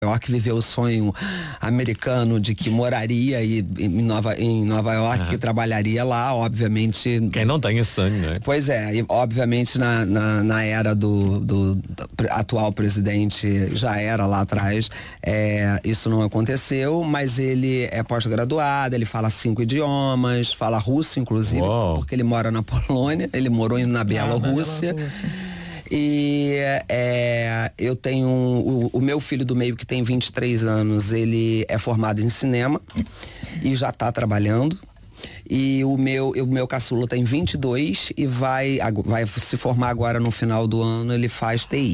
York, viveu o sonho americano de que moraria em Nova York, que trabalharia lá, obviamente. Quem não tem esse sonho, não é? Pois é, e obviamente na era do atual presidente, já era lá atrás, isso não aconteceu, mas ele é pós-graduado, ele fala 5 idiomas, fala russo, inclusive, porque ele mora na Polônia, ele morou na Bielorrússia. E eu tenho o meu filho do meio, que tem 23 anos, ele é formado em cinema e já está trabalhando. E o meu caçula tem 22 e vai se formar agora no final do ano, ele faz TI.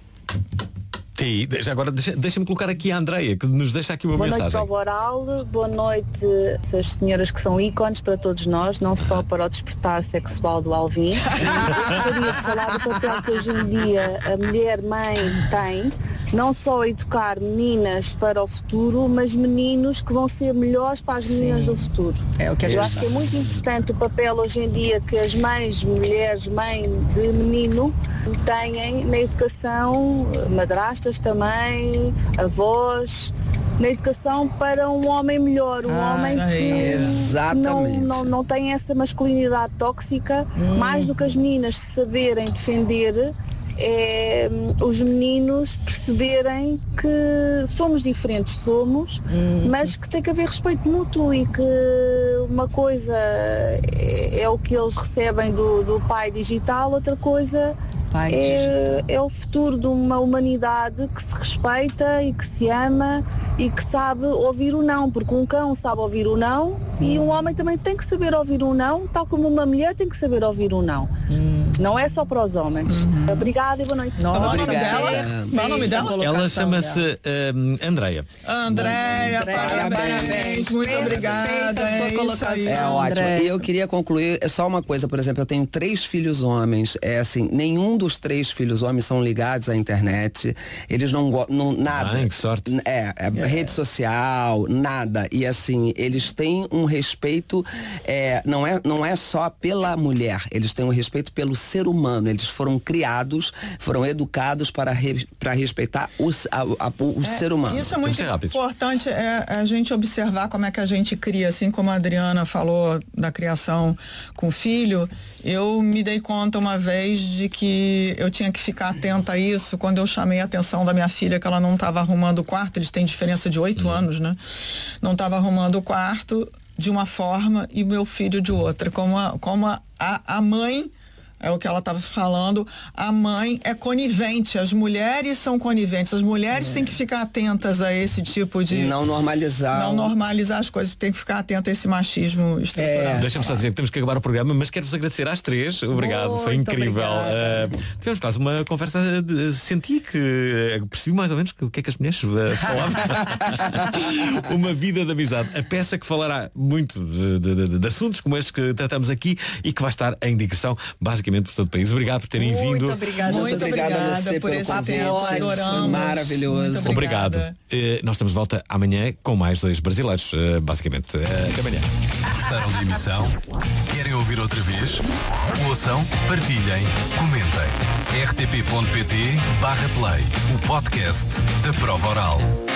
Agora deixa-me colocar aqui a Andreia, que nos deixa aqui uma mensagem. Boa noite, Boral. Boa noite, essas senhoras que são ícones para todos nós, não só para o despertar sexual do Alvin. Eu gostaria de falar do papel que hoje em dia a mulher-mãe tem, não só a educar meninas para o futuro, mas meninos que vão ser melhores para as meninas do futuro. Eu acho que é muito importante o papel hoje em dia que as mães, mulheres, mãe de menino, têm na educação, madrastas também, avós, na educação para um homem melhor, um homem que não tem essa masculinidade tóxica, mais do que as meninas saberem defender. Os meninos perceberem que somos diferentes, mas que tem que haver respeito mútuo e que uma coisa é o que eles recebem do pai digital, outra coisa é o futuro de uma humanidade que se respeita e que se ama e que sabe ouvir o não, porque um cão sabe ouvir o não e um homem também tem que saber ouvir o não, tal como uma mulher tem que saber ouvir o não. Não é só para os homens. Obrigada e boa noite. Qual é o nome dela? Ela chama-se Andreia. Andreia, parabéns, muito obrigada. É ótimo. E eu queria concluir só uma coisa, por exemplo, eu tenho 3 filhos homens, nenhum dos 3 filhos homens são ligados à internet, eles não nada. Que sorte. Rede social, nada. E assim, eles têm um respeito, não é só pela mulher, eles têm um respeito pelo ser humano, eles foram criados, foram educados para respeitar o ser humano. Isso é muito importante, a gente observar como é que a gente cria, assim como a Adriana falou da criação com o filho. Eu me dei conta uma vez de que eu tinha que ficar atenta a isso quando eu chamei a atenção da minha filha que ela não estava arrumando o quarto, eles têm diferença de 8 anos, né? Não estava arrumando o quarto de uma forma e meu filho de outra, como a mãe. É o que ela estava falando, a mãe é conivente, as mulheres são coniventes, as mulheres têm que ficar atentas a esse tipo de... Não normalizar as coisas, tem que ficar atenta a esse machismo estrutural. Deixa-me só dizer que temos que acabar o programa, mas quero-vos agradecer às 3, obrigado, foi incrível. Tivemos quase uma conversa, senti que percebi mais ou menos o que é que as mulheres falavam. Uma vida de amizade, a peça que falará muito de assuntos como estes que tratamos aqui e que vai estar em digressão, basicamente por todo o país. Obrigado por terem vindo. Muito obrigada a você por esse convite. Adoramos. Maravilhoso. Obrigado. Nós estamos de volta amanhã com mais 2 brasileiros, basicamente. Até amanhã. Gostaram da emissão? Querem ouvir outra vez? Ouçam, partilhem, comentem. rtp.pt/play, o podcast da Prova Oral.